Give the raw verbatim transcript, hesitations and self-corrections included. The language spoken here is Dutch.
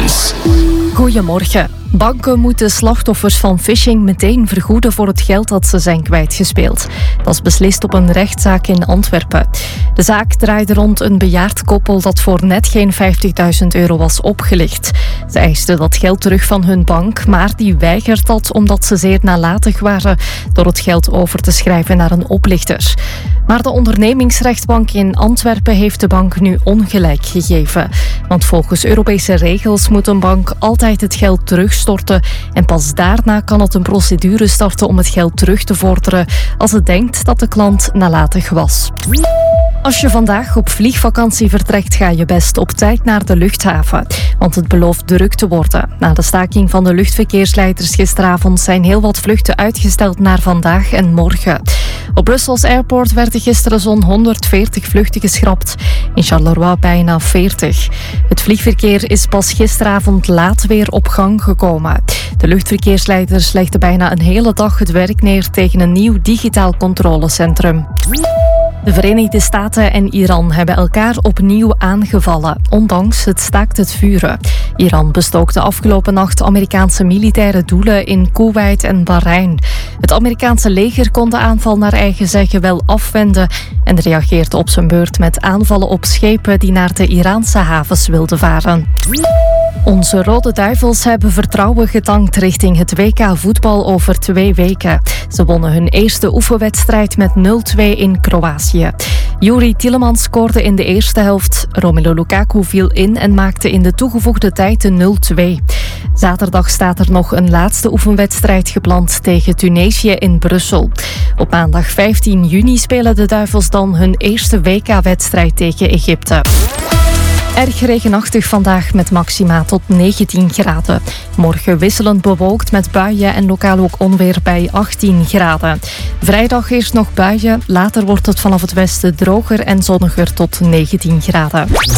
Nieuws. Goedemorgen. Banken moeten slachtoffers van phishing meteen vergoeden voor het geld dat ze zijn kwijtgespeeld. Dat is beslist op een rechtszaak in Antwerpen. De zaak draaide rond een bejaard koppel dat voor net geen vijftigduizend euro was opgelicht. Ze eisten dat geld terug van hun bank, maar die weigert dat omdat ze zeer nalatig waren door het geld over te schrijven naar een oplichter. Maar de ondernemingsrechtbank in Antwerpen heeft de bank nu ongelijk gegeven. Want volgens Europese regels moet een bank altijd het geld terugstorten en pas daarna kan het een procedure starten om het geld terug te vorderen als het denkt dat de klant nalatig was. Als je vandaag op vliegvakantie vertrekt, ga je best op tijd naar de luchthaven. Want het belooft druk te worden. Na de staking van de luchtverkeersleiders gisteravond zijn heel wat vluchten uitgesteld naar vandaag en morgen. Op Brussels Airport werden gisteren zo'n honderdveertig vluchten geschrapt. In Charleroi bijna veertig. Het vliegverkeer is pas gisteravond laat weer op gang gekomen. De luchtverkeersleiders legden bijna een hele dag het werk neer tegen een nieuw digitaal controlecentrum. De Verenigde Staten en Iran hebben elkaar opnieuw aangevallen, ondanks het staakt het vuren. Iran bestook de afgelopen nacht Amerikaanse militaire doelen in Koeweit en Bahrein. Het Amerikaanse leger kon de aanval naar eigen zeggen wel afwenden en reageerde op zijn beurt met aanvallen op schepen die naar de Iraanse havens wilden varen. Onze Rode Duivels hebben vertrouwen getankt richting het W K voetbal over twee weken. Ze wonnen hun eerste oefenwedstrijd met nul twee in Kroatië. Juri Tielemans scoorde in de eerste helft. Romelu Lukaku viel in en maakte in de toegevoegde tijd de nul twee. Zaterdag staat er nog een laatste oefenwedstrijd gepland tegen Tunesië in Brussel. Op maandag vijftien juni spelen de Duivels dan hun eerste W K-wedstrijd tegen Egypte. Erg regenachtig vandaag met maxima tot negentien graden. Morgen wisselend bewolkt met buien en lokaal ook onweer bij achttien graden. Vrijdag eerst nog buien, later wordt het vanaf het westen droger en zonniger tot negentien graden.